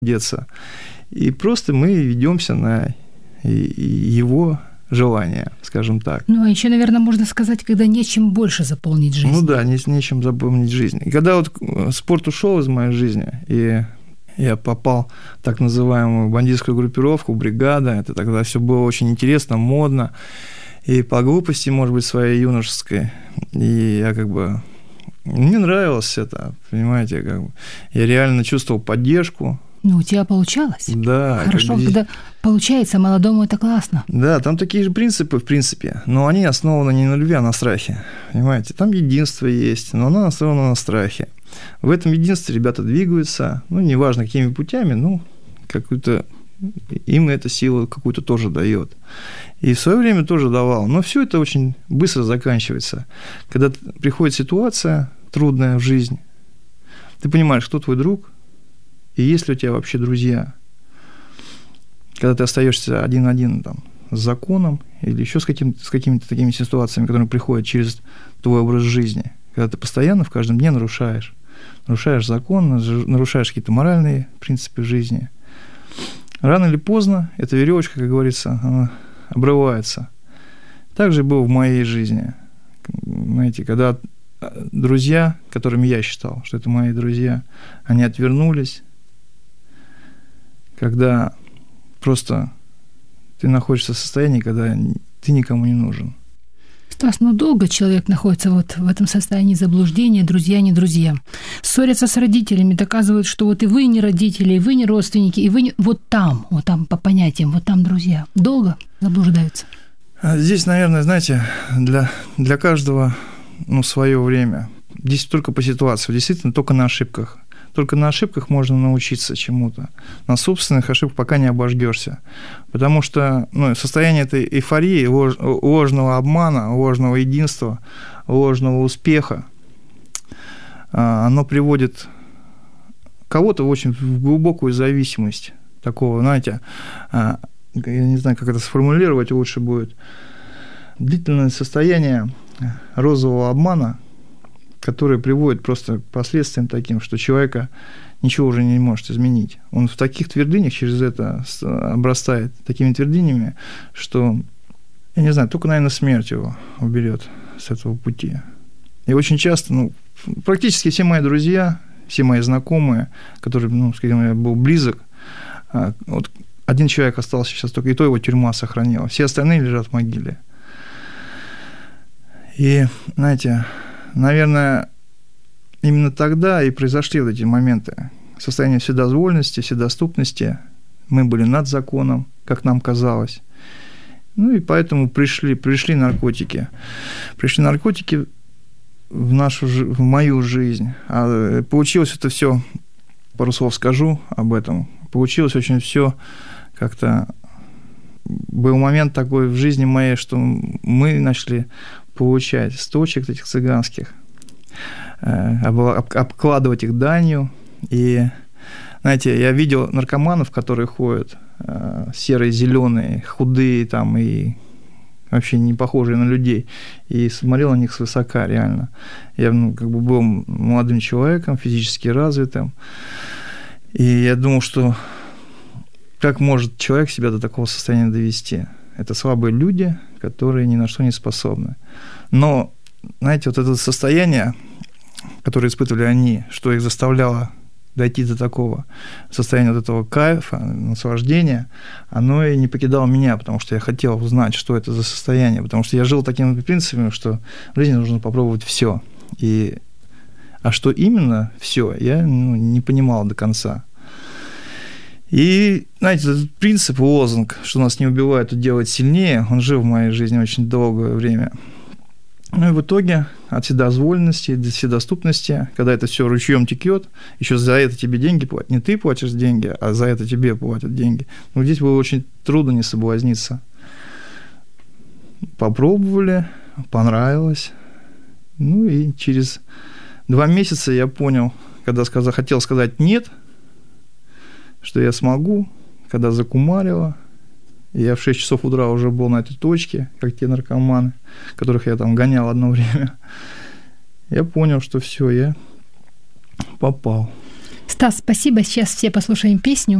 деться. И просто мы ведемся на его желания, скажем так. Ну, а еще, наверное, можно сказать, когда нечем больше заполнить жизнь. Ну да, нечем заполнить жизнь. И когда вот спорт ушел из моей жизни, и я попал в так называемую бандитскую группировку, бригада, это тогда все было очень интересно, модно, и по глупости, может быть, своей юношеской, и я мне нравилось это, понимаете, я реально чувствовал поддержку. Ну, у тебя получалось? Да. Хорошо, когда получается, молодому это классно. Да, там такие же принципы, в принципе, но они основаны не на любви, а на страхе, понимаете. Там единство есть, но оно основано на страхе. В этом единстве ребята двигаются, неважно какими путями, какую-то им эта сила какую-то тоже дает. И в свое время тоже давал. Но все это очень быстро заканчивается. Когда приходит ситуация трудная в жизнь, ты понимаешь, кто твой друг, и есть ли у тебя вообще друзья. Когда ты остаешься один-один с законом или еще с какими-то такими ситуациями, которые приходят через твой образ жизни, когда ты постоянно в каждом дне нарушаешь закон, нарушаешь какие-то моральные принципы жизни. Рано или поздно эта веревочка, как говорится, она обрывается. Так же было в моей жизни. Знаете, когда друзья, которыми я считал, что это мои друзья, они отвернулись, когда просто ты находишься в состоянии, когда ты никому не нужен. Стас, долго человек находится вот в этом состоянии заблуждения, друзья не друзья. Ссорятся с родителями, доказывают, что вот и вы не родители, и вы не родственники, и вы не... Вот там по понятиям, вот там друзья. Долго заблуждаются? Здесь, наверное, знаете, для каждого свое время. Здесь только по ситуации, действительно, только на ошибках. Только на ошибках можно научиться чему-то. На собственных ошибках пока не обожгешься. Потому что состояние этой эйфории, ложного обмана, ложного единства, ложного успеха, оно приводит кого-то в глубокую зависимость. Такого, знаете, я не знаю, как это сформулировать лучше будет. Длительное состояние розового обмана, который приводит просто к последствиям таким, что человека ничего уже не может изменить. Он в таких твердынях через это обрастает такими твердынями, что, я не знаю, только, наверное, смерть его уберет с этого пути. И очень часто, практически все мои друзья, все мои знакомые, которые, с которыми я был близок, вот один человек остался сейчас только, и то его тюрьма сохранила. Все остальные лежат в могиле. И, знаете, наверное, именно тогда и произошли вот эти моменты состояния вседозволенности, вседоступности. Мы были над законом, как нам казалось. И поэтому пришли наркотики. Пришли наркотики в мою жизнь. А получилось это все, пару слов скажу об этом, получилось очень все как-то... Был момент такой в жизни моей, что мы начали получать с точек этих цыганских, обкладывать их данью. И, знаете, я видел наркоманов, которые ходят серые, зеленые, худые и вообще не похожие на людей, и смотрел на них свысока реально. Я был молодым человеком, физически развитым, и я думал, что как может человек себя до такого состояния довести? Это слабые люди, которые ни на что не способны. Но, знаете, вот это состояние, которое испытывали они, что их заставляло дойти до такого состояния вот этого кайфа, наслаждения, оно и не покидало меня, потому что я хотел узнать, что это за состояние, потому что я жил такими принципами, что в жизни нужно попробовать все. А что именно все, я не понимал до конца. И, знаете, этот принцип, лозунг, что нас не убивает, а делает сильнее, он жил в моей жизни очень долгое время. И в итоге от вседозволенности, до вседоступности, когда это все ручьем текет, еще за это тебе деньги платят. Не ты платишь деньги, а за это тебе платят деньги. Здесь было очень трудно не соблазниться. Попробовали, понравилось. И через 2 месяца я понял, когда хотел сказать «нет», что я смогу, когда закумарило. И я в 6 часов утра уже был на этой точке, как те наркоманы, которых я гонял одно время. Я понял, что все, я попал. Стас, спасибо. Сейчас все послушаем песню.